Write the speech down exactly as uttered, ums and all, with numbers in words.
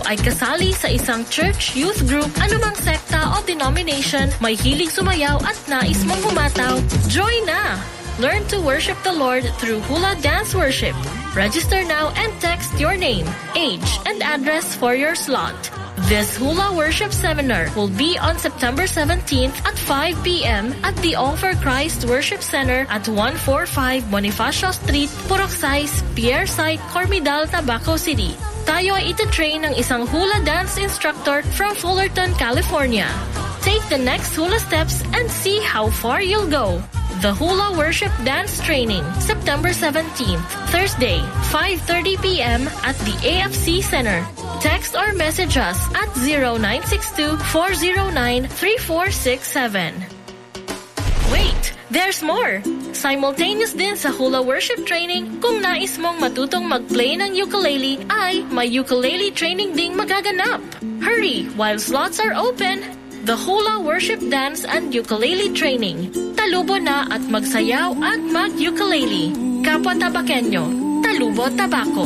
ikaw ay kasali sa isang church, youth group, anumang sekta o denomination, may hilig sumayaw at nais mong humataw, join na! Learn to worship the Lord through hula dance worship. Register now and text your name, age, and address for your slot. This hula worship seminar will be on September seventeenth at five p.m. at the All for Christ Worship Center at one forty-five Bonifacio Street, Purok Pierre Site, Cormidal, Tabaco City. Tayo ay iti-train ng isang hula dance instructor from Fullerton, California. Take the next hula steps and see how far you'll go. The Hula Worship Dance Training, September seventeenth, Thursday, five thirty p.m. at the A F C Center. Text or message us at zero nine six two, four zero nine, three four six seven. Wait, there's more! Simultaneous din sa hula worship training, kung nais mong matutong mag-play ng ukulele, ay may ukulele training ding magaganap. Hurry, while slots are open! The Hula Worship Dance and Ukulele Training. Talubo na at magsayaw at mag-ukulele. Kapwa Tabakenyo, Talubo Tabaco.